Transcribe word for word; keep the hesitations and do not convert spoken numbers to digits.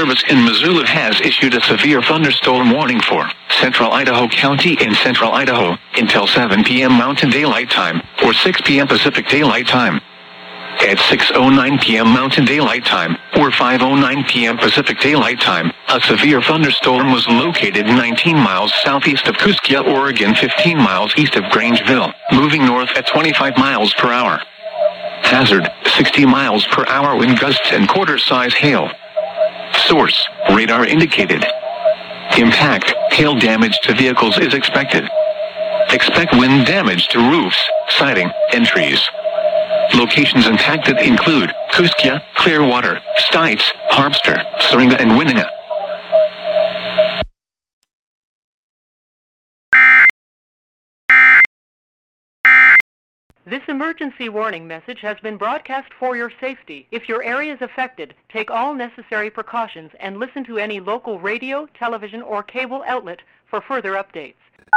Service in Missoula has issued a severe thunderstorm warning for Central Idaho County in Central Idaho until seven p.m. Mountain Daylight Time or six p.m. Pacific Daylight Time. At six oh nine p.m. Mountain Daylight Time, or five oh nine p.m. Pacific Daylight Time, a severe thunderstorm was located nineteen miles southeast of Kuskia, Oregon, fifteen miles east of Grangeville, moving north at twenty-five miles per hour. Hazard, sixty miles per hour wind gusts and quarter-size hail. Source, radar indicated. Impact, hail damage to vehicles is expected. Expect wind damage to roofs, siding, and trees. Locations impacted include Kuskia, Clearwater, Stites, Harpster, Syringa, and Winninga. This emergency warning message has been broadcast for your safety. If your area is affected, take all necessary precautions and listen to any local radio, television, or cable outlet for further updates.